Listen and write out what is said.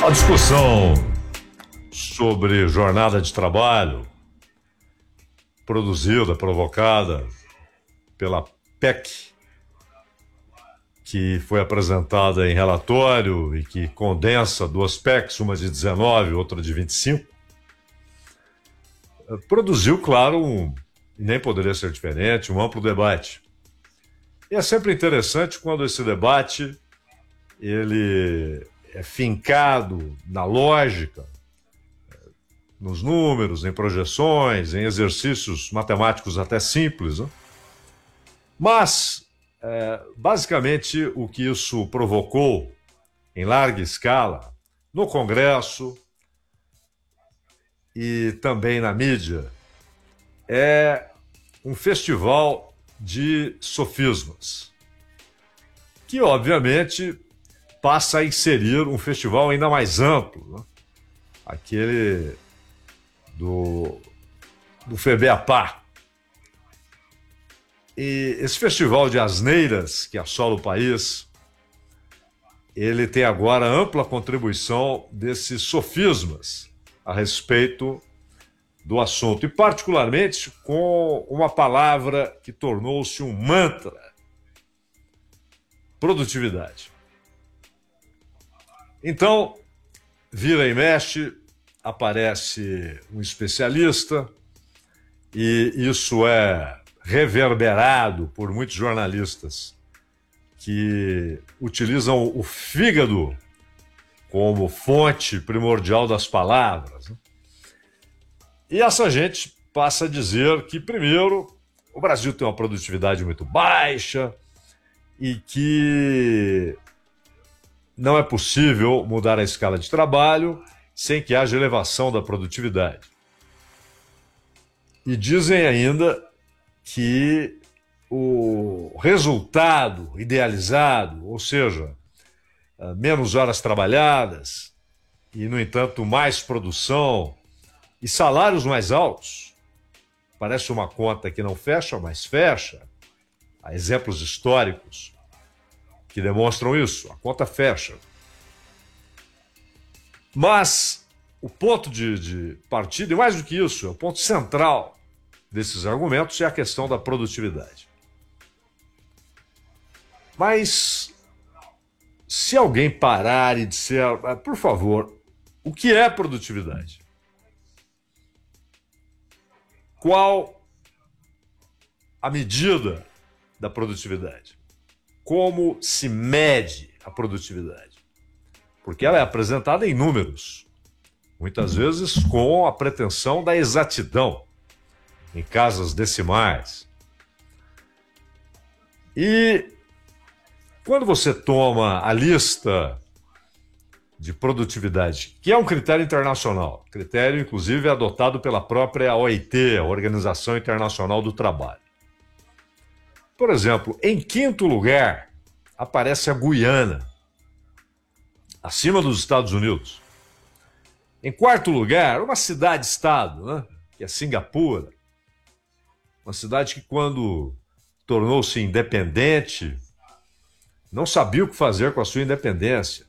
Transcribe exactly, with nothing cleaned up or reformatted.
A discussão sobre jornada de trabalho produzida, provocada pela P E C, que foi apresentada em relatório e que condensa duas P E Cs, uma de dezenove, outra de vinte e cinco, produziu, claro, um, e nem poderia ser diferente, um amplo debate. E é sempre interessante quando esse debate ele é fincado na lógica, nos números, em projeções, em exercícios matemáticos até simples, né? Mas, é, basicamente, o que isso provocou em larga escala no Congresso e também na mídia é um festival de sofismas, que, obviamente, passa a inserir um festival ainda mais amplo, né? Aquele do, do FEBEAPA. E esse festival de asneiras que assola o país, ele tem agora ampla contribuição desses sofismas a respeito do assunto, e particularmente com uma palavra que tornou-se um mantra: produtividade. Então, vira e mexe, aparece um especialista, e isso é reverberado por muitos jornalistas que utilizam o fígado como fonte primordial das palavras, né? E essa gente passa a dizer que, primeiro, o Brasil tem uma produtividade muito baixa e que não é possível mudar a escala de trabalho sem que haja elevação da produtividade. E dizem ainda que o resultado idealizado, ou seja, menos horas trabalhadas e, no entanto, mais produção e salários mais altos, parece uma conta que não fecha, mas fecha. Há exemplos históricos que demonstram isso, a conta fecha. Mas o ponto de, de partida, e mais do que isso, é o ponto central desses argumentos, é a questão da produtividade. Mas se alguém parar e disser, por favor, o que é produtividade? Qual a medida da produtividade? Como se mede a produtividade? Porque ela é apresentada em números, muitas vezes com a pretensão da exatidão, em casas decimais. E quando você toma a lista de produtividade, que é um critério internacional, critério inclusive adotado pela própria O I T, a Organização Internacional do Trabalho. Por exemplo, em quinto lugar aparece a Guiana, acima dos Estados Unidos. Em quarto lugar, uma cidade-estado, né, que é Singapura, uma cidade que, quando tornou-se independente, não sabia o que fazer com a sua independência.